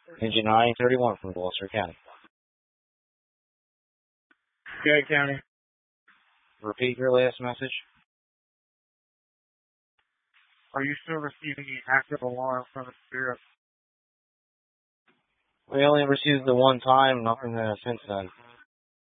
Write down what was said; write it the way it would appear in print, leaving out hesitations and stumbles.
Engine 931 from Gloucester County. Gary County. Repeat your last message. Are you still receiving an active alarm from the Spirit? We only received the one time, nothing since then.